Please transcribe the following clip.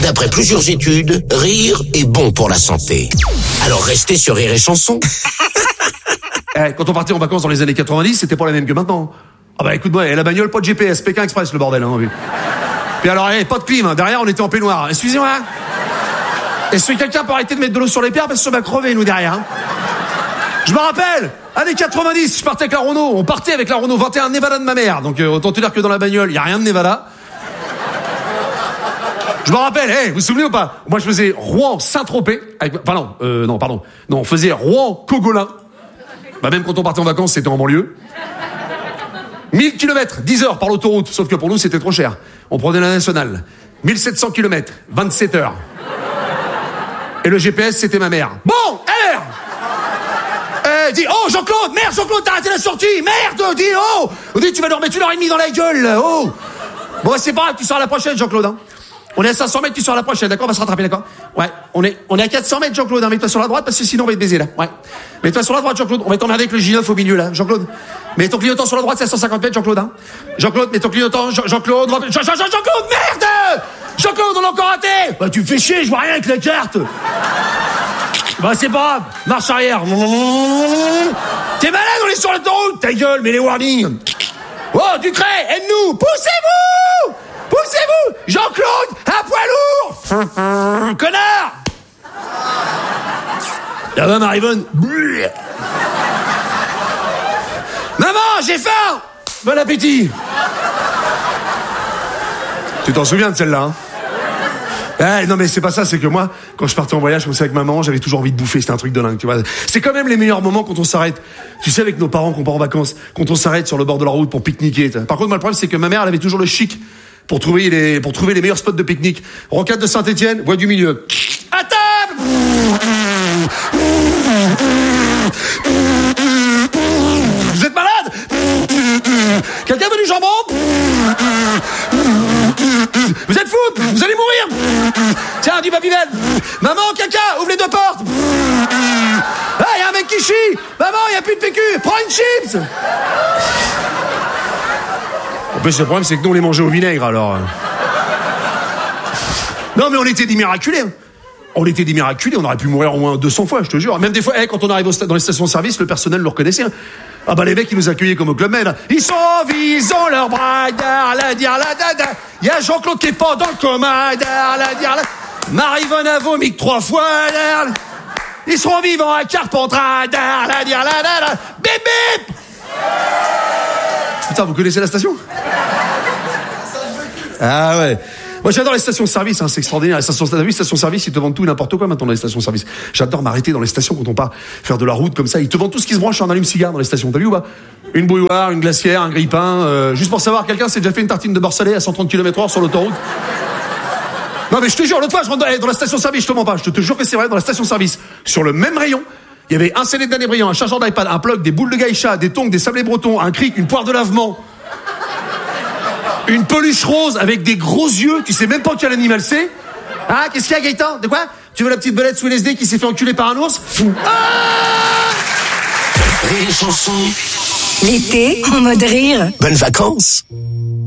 D'après plusieurs études, rire est bon pour la santé. Alors restez sur Rire et Chanson. Quand on partait en vacances dans les années 90, c'était pas la même que maintenant. Ah bah écoute-moi, la bagnole, pas de GPS, Pékin Express le bordel. Hein, puis alors, pas de clim, hein. Derrière on était en peignoir. Excusez-moi. Est-ce que quelqu'un peut arrêter de mettre de l'eau sur les pierres parce qu'on va crever nous derrière, hein. Je me rappelle, années 90, je partais avec la Renault. On partait avec la Renault 21 Nevada de ma mère. Donc autant te dire que dans la bagnole, il y a rien de Nevada. Je me rappelle, vous vous souvenez ou pas? Moi je faisais Rouen-Saint-Tropez. On faisait Rouen-Cogolin. Bah même quand on partait en vacances, c'était en banlieue. 1000 km, 10 heures par l'autoroute. Sauf que pour nous, c'était trop cher. On prenait la nationale. 1700 km, 27 heures. Et le GPS, c'était ma mère. Bon, R dis, oh Jean-Claude, merde Jean-Claude, t'as raté la sortie, merde, dis, oh dis, tu vas nous remettre 1h30 dans la gueule, là, oh. Bon, c'est pas grave, tu sors à la prochaine, Jean-Claude, hein. On est à 500 mètres, tu sors à la prochaine, d'accord? On va se rattraper, d'accord? Ouais, on est à 400 mètres, Jean-Claude, hein. Mets-toi sur la droite, parce que sinon on va te baiser, là. Ouais. Mets-toi sur la droite, Jean-Claude. On va t'emmerder avec le J9 au milieu, là, Jean-Claude. Mets ton clignotant sur la droite, c'est à 150 mètres, Jean-Claude, hein. Jean-Claude, mets ton clignotant, Jean-Claude, Jean-Claude, merde! Jean-Claude, on l'a encore raté! Bah, tu me fais chier, je vois rien avec la carte! Bah, c'est pas grave. Marche arrière. T'es malade, on est sur l'autoroute. Ta gueule, mais les warnings. Oh, Ducret, aide-nous. Poussez-vous! Poussez-vous! Jean-Claude, un poids lourd! Connard! Ça va, Marivonne? Maman, j'ai faim! Bon appétit! Tu t'en souviens de celle-là, hein? Non mais c'est pas ça, c'est que moi, quand je partais en voyage comme ça avec maman, j'avais toujours envie de bouffer, c'était un truc de dingue, tu vois. C'est quand même les meilleurs moments quand on s'arrête. Tu sais, avec nos parents qu'on part en vacances, quand on s'arrête sur le bord de la route pour pique-niquer. Par contre, moi, le problème, c'est que ma mère, elle avait toujours le chic pour trouver les meilleurs spots de pique-nique. Rocade de Saint-Étienne, voie du milieu. À table! Vous êtes malade? Quelqu'un veut du jambon? Vous êtes fous? Vous allez mourir? Tiens, du Babybel. Maman, caca, ouvre les deux portes. Ah, il y a un mec qui chie. Maman, il n'y a plus de PQ. Prends une chips. En plus, le problème, c'est que nous, on les mangeait au vinaigre, alors. Non, mais on était des miraculés. On était des miraculés, on aurait pu mourir au moins 200 fois, je te jure. Même des fois, quand on arrive dans les stations-service, le personnel le reconnaissait. Ah bah les mecs, ils nous accueillaient comme au Club Med. Ils sont en vie, ils ont leur bras, la dada. Il y a Jean-Claude qui est pas dans le coma, la. Marivonne a vomi 3 fois, ils seront vivants à Carpentras, la. Bip bip. Putain, vous connaissez la station? Ah ouais. Moi, j'adore les stations-service, hein, c'est extraordinaire. Les stations-service, ils te vendent tout et n'importe quoi maintenant dans les stations-service. J'adore m'arrêter dans les stations quand on part faire de la route comme ça. Ils te vendent tout ce qui se branche en allume-cigare dans les stations. T'as vu ou pas? Une bouilloire, une glacière, un grille-pain. Juste pour savoir, quelqu'un s'est déjà fait une tartine de beurre salé à 130 km/h sur l'autoroute? Non, mais je te jure, l'autre fois, je rentre dans la station-service, je te mens pas. Je te jure que c'est vrai, dans la station-service. Sur le même rayon, il y avait un CD de Danny Briand, un chargeur d'iPad, un plug, des boules de gaïcha, des tongs, des sablés bretons, un cric, une poire de lavement. Une peluche rose avec des gros yeux, tu sais même pas quel animal c'est. Ah, qu'est-ce qu'il y a, Gaëtan? De quoi? Tu veux la petite belette sous LSD qui s'est fait enculer par un ours? Rire et Chanson. L'été en mode rire. Bonnes vacances.